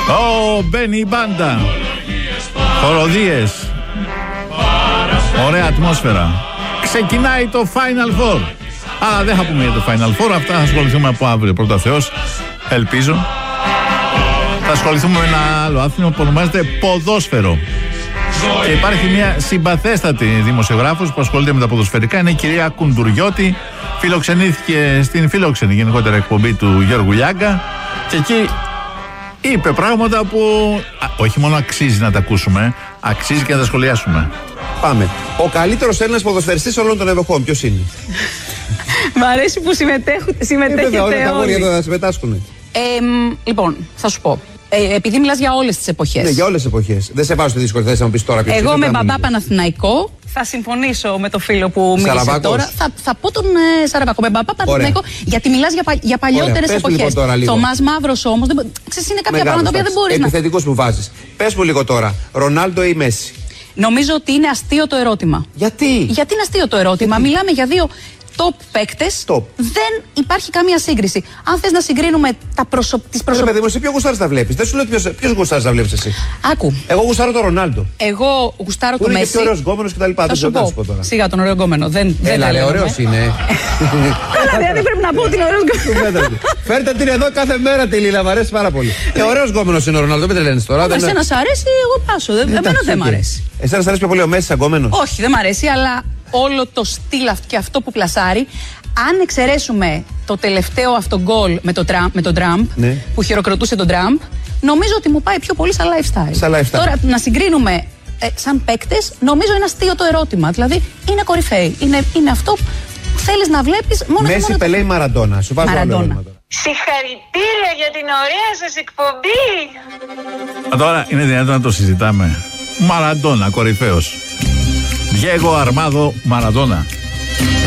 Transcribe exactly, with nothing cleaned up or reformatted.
Ω, μπαίνει η μπάντα. Χοροδίες. Ωραία ατμόσφαιρα. Ξεκινάει το Final Four. Αλλά δεν θα πούμε για το Final Four. Αυτά θα ασχοληθούμε από αύριο, πρώτα Θεός. Ελπίζω. Θα ασχοληθούμε με ένα άλλο άθλημα που ονομάζεται ποδόσφαιρο. Και υπάρχει μια συμπαθέστατη δημοσιογράφος που ασχολείται με τα ποδοσφαιρικά. Είναι η κυρία Κουντουριώτη. Φιλοξενήθηκε στην φιλόξενη γενικότερα εκπομπή του Γιώργου Λιάγκα. Και εκεί είπε πράγματα που α, όχι μόνο αξίζει να τα ακούσουμε, αξίζει και να τα σχολιάσουμε. Πάμε. Ο καλύτερος Έλληνας ποδοσφαιριστής όλων των εποχών, ποιος είναι? Μ' αρέσει που συμμετέχετε, συμμετέχετε ε, όλα τα όλοι. εδώ θα συμμετάσχουν. Ε, λοιπόν, θα σου πω. Ε, επειδή μιλάς για όλες τις εποχές. Ναι, για όλες τις εποχές. Δεν σε βάζω στη δύσκολη θέση να μου πεις τώρα ποιος. Εγώ με μπαμπά Παναθηναϊκό θα συμφωνήσω με το φίλο που μίλησε Σαραβάκος. τώρα. Θα, θα πω τον ε, Σαραβάκο. Με μπαμπά Παναθηναϊκό, γιατί μιλάς για, πα, για παλιότερες εποχές. Λοιπόν Θωμάς Μαύρος όμως. Δεν, ξέρεις, είναι κάποια πράγματα τα οποία δεν μπορείς να. Επιθετικούς που βάζεις. Πες μου λίγο τώρα, Ρονάλντο ή Μέση? Νομίζω ότι είναι αστείο το ερώτημα. Γιατί? Γιατί είναι αστείο το ερώτημα. Γιατί? Μιλάμε για δύο top παίκτες. Top. Δεν υπάρχει καμία σύγκριση. Αν θες να συγκρίνουμε τα προσω... τις προσωπικές. προσωπικές. Παιδί μου, εσύ ποιο γουστάρεις να βλέπεις? Δεν σου λέω ποιος γουστάρεις να βλέπεις εσύ. Άκου. Εγώ γουστάρω τον Ρονάλντο. Εγώ γουστάρω τον Μέση. Είναι και ωραίος γκόμενος κτλ. Θα σου πω. Σιγά τον ωραίο γκόμενο. Δεν, Έλα, δεν ωραίος είναι. Καλά, δηλαδή πρέπει να πω ότι είναι ωραίος γκόμενος. Φέρτε την εδώ κάθε μέρα τη Λίλα, μ' αρέσει πάρα πολύ. Ε, ωραίος γκόμενος είναι ο Ρονάλντο, μην τρελαίνεις τώρα. Εσένα σ' αρέσει, εγώ πάσω. Εμένα δεν μ' αρέσει. Εσένα σ' αρέσει πιο πολύ ο Μέση σαν γκόμενος? Όχι, δεν μ' αρέσει, αλλά όλο το στυλ και αυτό που πλασάρει. Αν εξαιρέσουμε το τελευταίο αυτό γκολ με, με τον Τραμπ, ναι, που χειροκροτούσε τον Τραμπ, νομίζω ότι μου πάει πιο πολύ σαν lifestyle. Σαν lifestyle. Τώρα να συγκρίνουμε ε, σαν παίκτες, νομίζω είναι αστείο το ερώτημα. Δηλαδή είναι κορυφαίοι. Είναι, είναι αυτό που θέλεις να βλέπεις μόνο. Μέση, μόνο Πελέ ή Μαραντόνα? Σου βάζω άλλο ερώτημα. Συγχαρητήρια για την ωραία σας εκπομπή. Τώρα είναι δυνατόν να το συζητάμε? Μαραντόνα, κορυφαίος. Διέγκο Αρμάδο Μαραντόνα.